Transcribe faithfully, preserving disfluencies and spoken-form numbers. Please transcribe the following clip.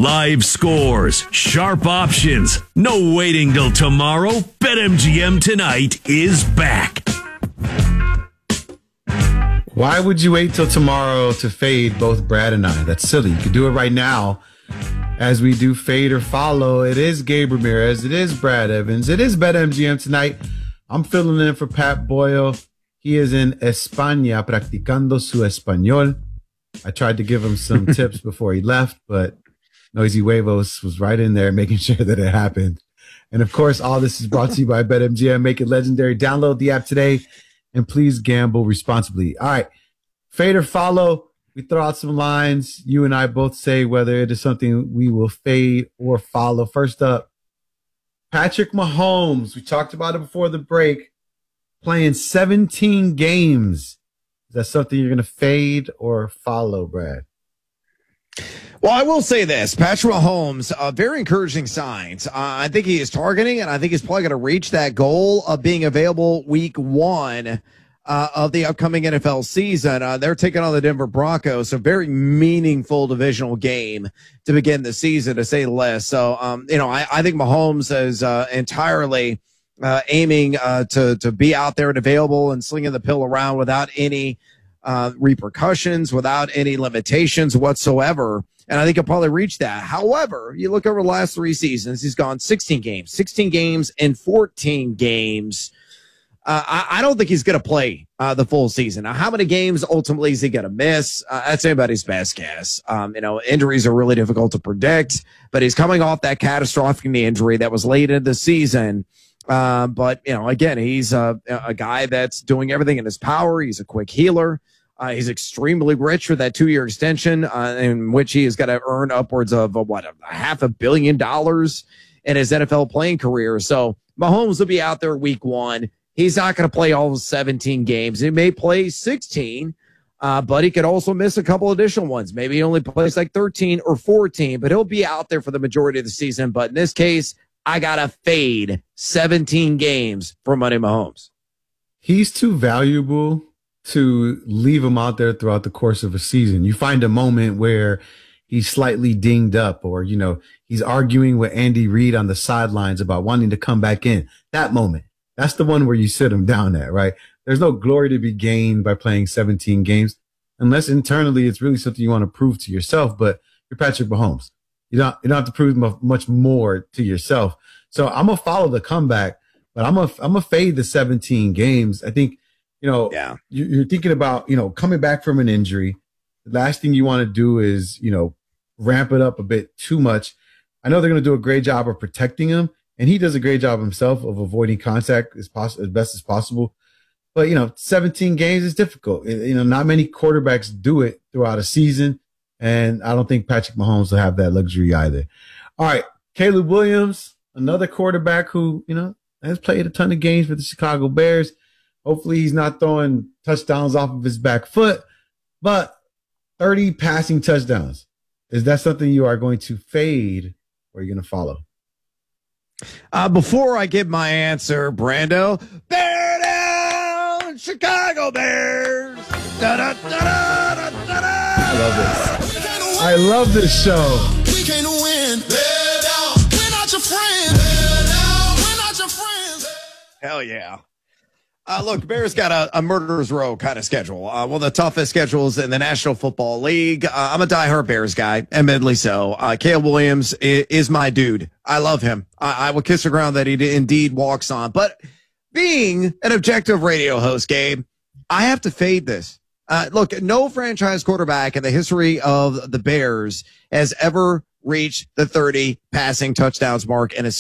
Live scores, sharp options, no waiting till tomorrow. BetMGM Tonight is back. Why would you wait till tomorrow to fade both Brad and I? That's silly. You could do it right now as we do fade or follow. It is Gabe Ramirez. It is Brad Evans. It is BetMGM Tonight. I'm filling in for Pat Boyle. He is in España practicando su español. I tried to give him some tips before he left, but Noisy Huevos was right in there making sure that it happened. And of course, all this is brought to you by BetMGM. Make it legendary. Download the app today and please gamble responsibly. All right. Fade or follow. We throw out some lines. You and I both say whether it is something we will fade or follow. First up, Patrick Mahomes. We talked about it before the break. Playing seventeen games. Is that something you're going to fade or follow, Brad? Well, I will say this. Patrick Mahomes, uh, very encouraging signs. Uh, I think he is targeting, and I think he's probably going to reach that goal of being available week one uh, of the upcoming N F L season. Uh, they're taking on the Denver Broncos, a very meaningful divisional game to begin the season, to say the least. So, um, you know, I, I think Mahomes is uh, entirely uh, aiming uh, to, to be out there and available and slinging the pill around without any uh, repercussions, without any limitations whatsoever. And I think he'll probably reach that. However, you look over the last three seasons, he's gone sixteen games, sixteen games and fourteen games. Uh, I, I don't think he's going to play uh, the full season. Now, how many games ultimately is he going to miss? Uh, that's anybody's best guess. Um, you know, injuries are really difficult to predict, but he's coming off that catastrophic knee injury that was late in the season. Uh, but, you know, again, he's a, a guy that's doing everything in his power. He's a quick healer. Uh, he's extremely rich with that two-year extension, uh, in which he has got to earn upwards of uh, what a half a billion dollars in his N F L playing career. So Mahomes will be out there week one. He's not going to play all seventeen games. He may play sixteen, uh, but he could also miss a couple additional ones. Maybe he only plays like thirteen or fourteen, but he'll be out there for the majority of the season. But in this case, I got to fade seventeen games for Money Mahomes. He's too valuable to leave him out there throughout the course of a season. You find a moment where he's slightly dinged up, or, you know, he's arguing with Andy Reid on the sidelines about wanting to come back in. That moment, that's the one where you sit him down at, right? There's no glory to be gained by playing seventeen games, unless internally it's really something you want to prove to yourself. But you're Patrick Mahomes. You don't, you don't have to prove much more to yourself. So I'm going to follow the comeback, but I'm going to, I'm going to fade the seventeen games. I think, you know, yeah. You're thinking about, you know, coming back from an injury. The last thing you want to do is, you know, ramp it up a bit too much. I know they're going to do a great job of protecting him, and he does a great job himself of avoiding contact as poss- as best as possible. But, you know, seventeen games is difficult. You know, not many quarterbacks do it throughout a season, and I don't think Patrick Mahomes will have that luxury either. All right, Caleb Williams, another quarterback who, you know, has played a ton of games for the Chicago Bears. Hopefully he's not throwing touchdowns off of his back foot, but thirty passing touchdowns. Is that something you are going to fade or are you going to follow? Uh, before I give my answer, Brando, bear down, Chicago Bears. Da, da, da, da, da, da, da. I love this. I love this show. We can't win. Bear down. We're not your friends. Bear down. We're not your friends. Hell yeah. Uh, look, Bears got a, a murderer's row kind of schedule. Uh, one of the toughest schedules in the National Football League. Uh, I'm a diehard Bears guy, admittedly so. Uh, Caleb Williams is, is my dude. I love him. I, I will kiss the ground that he d- indeed walks on. But being an objective radio host, Gabe, I have to fade this. Uh, look, no franchise quarterback in the history of the Bears has ever reached the thirty passing touchdowns mark in a